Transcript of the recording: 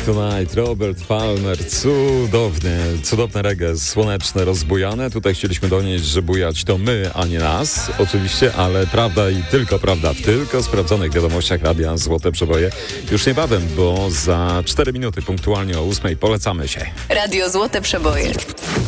Tonight, Robert Palmer, cudowne reggae, słoneczne, rozbujane. Tutaj chcieliśmy donieść, że bujać to my, a nie nas, oczywiście, ale prawda i tylko prawda w tylko sprawdzonych wiadomościach Radia Złote Przeboje. Już niebawem, bo za 4 minuty punktualnie o 8 polecamy się. Radio Złote Przeboje.